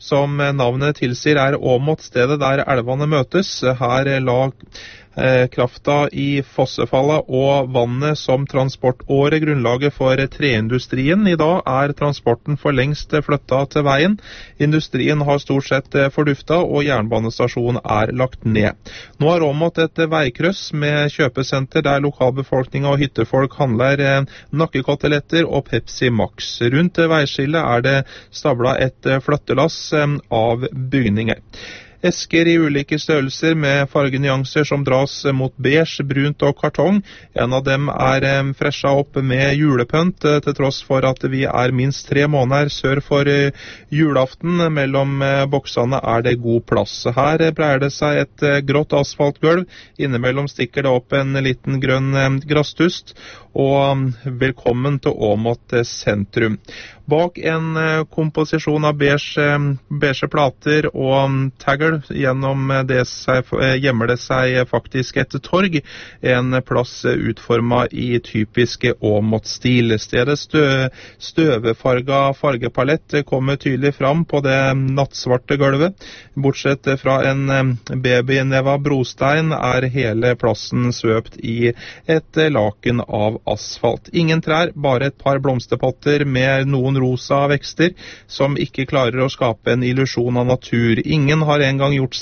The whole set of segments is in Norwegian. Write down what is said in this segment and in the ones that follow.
som navnet tilsier er Åmot, stedet der elvene møtes. Her la krafta i fossefallet og vannet som transportåre grunnlaget for treindustrien. I dag er transporten for lengst flyttet til veien. Industrien har stort sett forduftet, og jernbanestasjonen er lagt ned. Nå har Åmot et veikryss med kjøpesenter der lokalbefolkningen og hyttefolk handler nakkekoteletter og Pepsi Max. Rundt veiskillet er det stablet et flyttelass av bygninger. Esker i ulike størrelser med fargenyanser som dras mot beige, brunt og kartong. En av dem er fresha opp med julepønt, til tross for at vi er minst 3 måneder sør for julaften. Mellom boksene er det god plass. Her breier det seg et grått asfaltgulv. Innimellom stikker det opp en liten grønn grasstust. Og velkommen til Åmot sentrum. Bak en komposisjon av beige plater og tagl gjemmer det seg faktisk et torg, en plass utformet i typiske Åmot-stil. Stedets støvefarga fargepalett kommer tydelig fram på det nattsvarte gulvet. Bortsett fra en babyneva brostein er hele plassen svøpt i et laken av asfalt. Ingen trær, bare et par blomsterpotter med noen rosa vekster som ikke klarer å skape en illusjon av natur. Ingen har engang gjort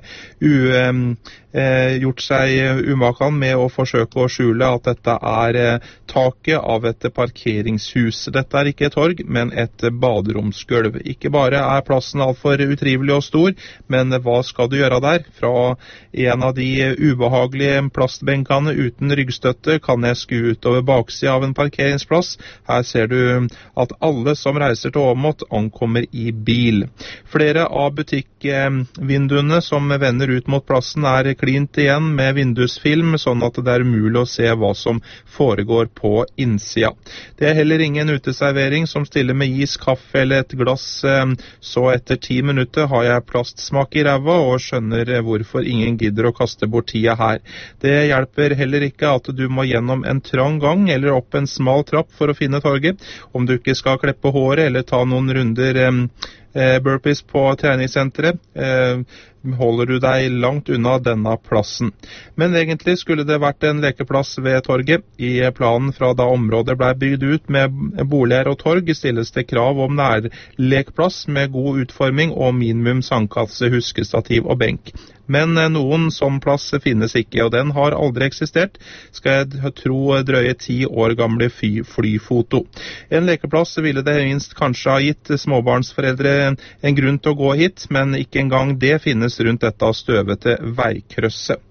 seg umaken med å forsøke å skjule at dette er taket av et parkeringshus. Dette er ikke et torg, men et baderomsgulv. Ikke bare er plassen alt for utrivelig og stor, men hva skal du gjøre der? Fra en av de ubehagelige plastbenkene uten ryggstøtte kan jeg skue utover baksida av en parkeringsplass. Her ser du at alle som reiser til Åmot ankommer i bil. Flere av butikkvinduene som vender ut mot plassen er klint igjen med vindusfilm, sånn at det er umulig å se hva som foregår på innsida. Det er heller ingen uteservering som stiller med is, kaffe eller et glass, så etter 10 minutter har jeg plastsmak i ræva og skjønner hvorfor ingen gidder å kaste bort tida her. Det hjelper heller ikke at du må gjennom en trang gang eller opp en smal trapp for å finne torget. Om du ikke skal kleppe håret eller ta noen runder burpees på treningssenteret, holder du deg langt unna denne plassen. Men egentlig skulle det vært en lekeplass ved torget. I planen fra da området ble bygd ut med boliger og torg, stilles det krav om nærlekplass med god utforming og minimum sandkasse, huskestativ og benk. Men noen sånn plass finnes ikke, og den har aldri eksistert, skal jeg tro drøye 10 år gamle flyfoto. En lekeplass ville det minst kanskje ha gitt småbarnsforeldre en grunn til å gå hit, men ikke engang det finnes rundt dette støvete veikrysset.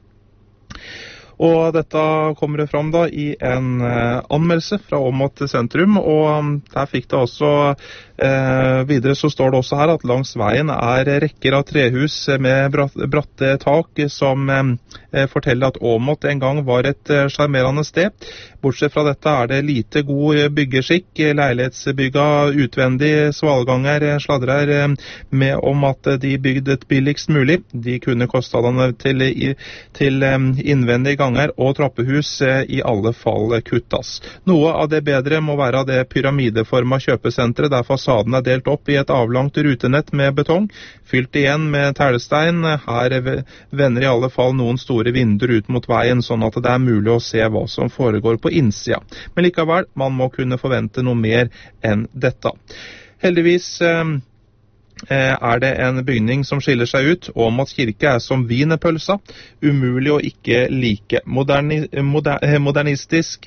Og dette kommer det fram da i en anmeldelse fra Åmot sentrum, og der fikk det også videre så står det også her at langs veien er rekker av trehus med bratte tak som forteller at Åmot en gang var et charmerende sted. Bortsett fra dette er det lite god byggeskikk. Leilighetsbygga utvendig svalganger sladrer med om at de bygde billigst mulig. De kunne kostnadene til innvendige ganger og trappehus i alle fall kuttas. Noe av det bedre må være det pyramideforma kjøpesenteret der fasaden er delt opp i et avlangt rutenett med betong, fylt igjen med tælestein. Her vender i alle fall noen store vinduer ut mot veien, sånn at det er mulig å se hva som foregår på innsida. Men likevel, man må kunne forvente noe mer enn dette. Heldigvis er det en bygning som skiller seg ut. Åmot kirke er som wienerpølsa, umulig å ikke like. Modernistisk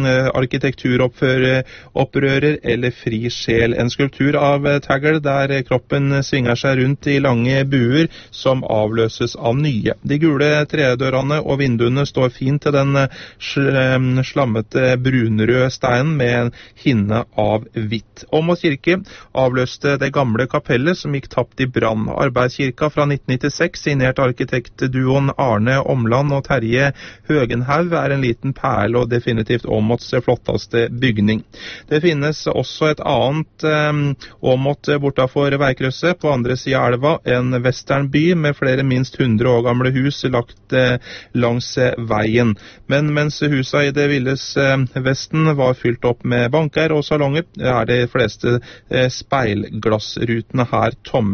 arkitekturopprører eller fri sjel. En skulptur av tagl der kroppen svinger seg rundt i lange buer som avløses av nye. De gule tredørene og vinduene står fint til den slammete brunrøde steinen med en hinne av hvitt. Åmot kirke avløste det gamle kapellet som gikk tapt i brann. Arbeidskirka fra 1996, signert arkitektduoen Arne Omland og Terje Høgenhaug, er en liten perle og definitivt Åmots flotteste bygning. Det finnes også et annet Åmot bortafor veikrysset, på andre siden av elva, en westernby med flere minst 100 år gamle hus lagt langs veien. Men mens husa i det villes vesten var fylt opp med banker og salonger, er de fleste speilglassrutene her tomme.